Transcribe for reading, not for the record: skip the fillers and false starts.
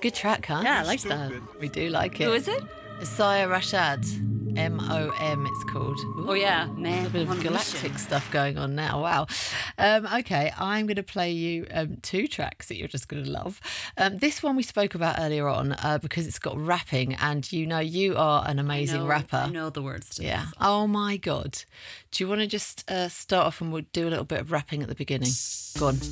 good track, huh? Yeah, I liked that. We do like it. Who is it? Isaiah Rashad. MOM it's called. Oh yeah, A bit of galactic stuff going on now. Wow. Okay, I'm going to play you two tracks that you're just going to love. This one we spoke about earlier on because it's got rapping, and you are an amazing rapper. I know the words to Yeah. this. Oh my God. Do you want to just start off and we'll do a little bit of rapping at the beginning? Go on.